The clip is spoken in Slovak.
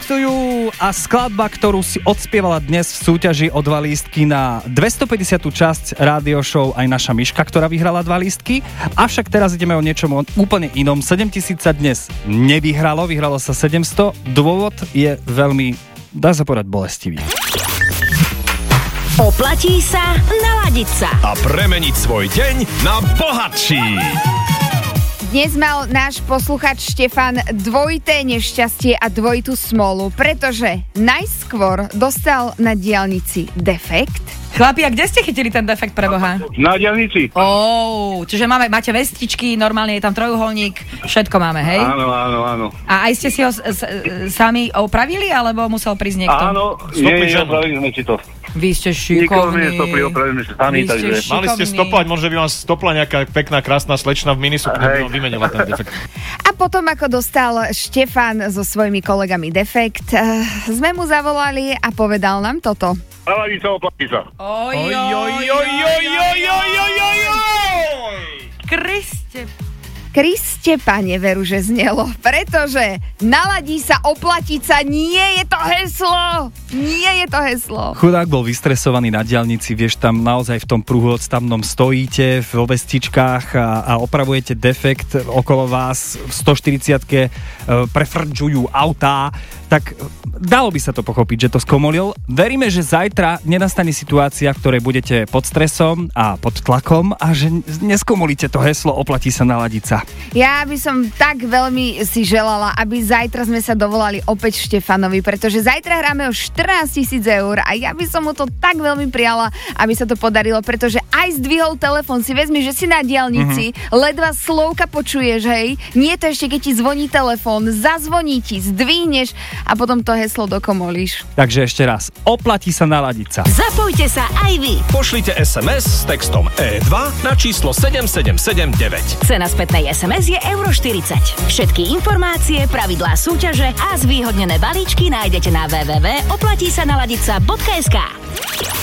existujú a skladba, ktorú si odspievala dnes v súťaži o 2 lístky na 250. časť rádio show aj naša Miška, ktorá vyhrala 2 lístky. Avšak teraz ideme o niečom úplne inom. 7000 sa dnes nevyhralo, vyhralo sa 700. Dôvod je veľmi, dá sa povedať, bolestivý. Oplatí sa naladiť sa a premeniť svoj deň na bohatší. Dnes mal náš posluchač Štefan dvojité nešťastie a dvojitú smolu, pretože najskôr dostal na diaľnici defekt. Chlapi, a kde ste chytili ten defekt pre Boha? Na diaľnici. Čiže máte vestičky, normálne je tam trojuholník, všetko máme, hej? Áno. A aj ste si ho sami opravili, alebo musel prísť niekto? Áno, opravili sme si to. Vy ste šikovní. Opravili sme sami, takže... Mali ste stopovať, možno by vám stopla nejaká pekná, krásna slečna v minisukni, by vám vymenila ten defekt. A potom, ako dostal Štefan so svojimi kolegami defekt, sme mu zavolali a povedal nám toto. Oplatí sa. Kriste, pane, veru, že znelo, pretože naladí sa, oplatí sa, nie je to heslo. Chudák bol vystresovaný na diaľnici, vieš, tam naozaj v tom prúhoodstavnom stojíte vo vestičkách a opravujete defekt okolo vás, v 140-ke prefrdžujú autá, tak dalo by sa to pochopiť, že to skomolil. Veríme, že zajtra nenastane situácia, v ktorej budete pod stresom a pod tlakom a že neskomolíte to heslo, oplatí sa naladiť sa. Ja by som tak veľmi si želala, aby zajtra sme sa dovolali opäť Štefanovi, pretože zajtra hráme o 14 000 eur a ja by som mu to tak veľmi prijala, aby sa to podarilo, pretože aj zdvihol telefón, si vezmi, že si na diaľnici, ledva slovka počuješ, hej, nie to ešte, keď ti zvoní telefón, zazvoní ti, zdvihneš a potom to heslo dokomolíš. Takže ešte raz, oplatí sa naladiť sa. Zapojte sa aj vy. Pošlite SMS s textom E2 na číslo 7779. Cena spätnej SMS je €40. Všetky informácie, pravidlá súťaže a zvýhodnené balíčky nájdete na www.oplatísanaladica.sk.